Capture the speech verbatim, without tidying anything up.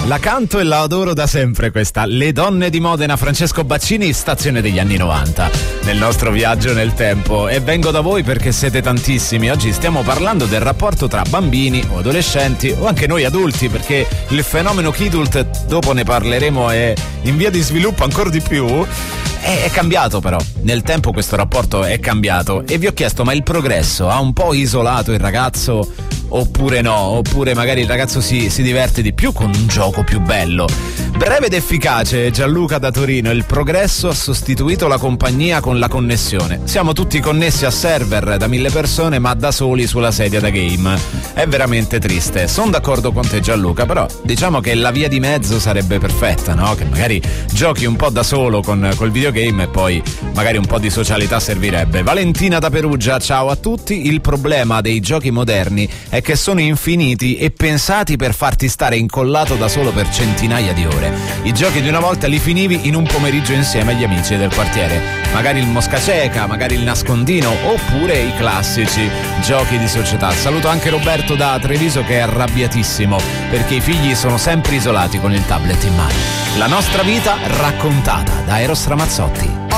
La canto e la adoro da sempre questa. Le donne di Modena, Francesco Baccini, stazione degli anni novanta. Nel nostro viaggio nel tempo. E vengo da voi perché siete tantissimi. Oggi stiamo parlando del rapporto tra bambini o adolescenti o anche noi adulti, perché il fenomeno Kidult, dopo ne parleremo, è in via di sviluppo ancora di più. È cambiato però, nel tempo questo rapporto è cambiato e vi ho chiesto: ma il progresso ha un po' isolato il ragazzo oppure no? Oppure magari il ragazzo si, si diverte di più con un gioco più bello? Breve ed efficace, Gianluca da Torino: il progresso ha sostituito la compagnia con la connessione. Siamo tutti connessi a server da mille persone ma da soli sulla sedia da game. È veramente triste. Sono d'accordo con te, Gianluca, però diciamo che la via di mezzo sarebbe perfetta, no? Che magari giochi un po' da solo con col videogame e poi magari un po' di socialità servirebbe. Valentina da Perugia: ciao a tutti. Il problema dei giochi moderni è che sono infiniti e pensati per farti stare incollato da solo per centinaia di ore. I giochi di una volta li finivi in un pomeriggio insieme agli amici del quartiere, magari il mosca cieca, magari il nascondino, oppure i classici giochi di società. Saluto anche Roberto da Treviso che è arrabbiatissimo perché i figli sono sempre isolati con il tablet in mano. La nostra vita raccontata da Eros Ramazzotti.